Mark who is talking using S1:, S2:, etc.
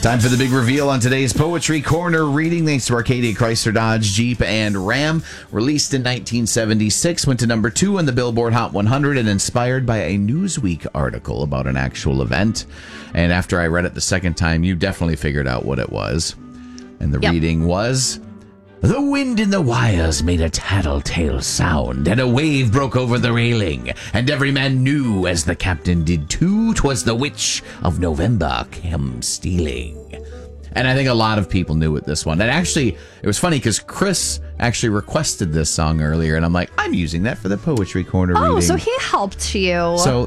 S1: Time for the big reveal on today's Poetry Corner reading. Thanks to Arcadia, Chrysler, Dodge, Jeep, and Ram. Released in 1976, went to number 2 on the Billboard Hot 100 and inspired by a Newsweek article about an actual event. And after I read it the second time, you definitely figured out what it was. And the reading was... The wind in the wires made a tattletale sound, and a wave broke over the railing, and every man knew, as the captain did too, 'twas the witch of November came stealing. And I think a lot of people knew it, this one. And actually, it was funny because Chris actually requested this song earlier, and I'm like, I'm using that for the Poetry Corner reading.
S2: Oh, so he helped you.
S1: So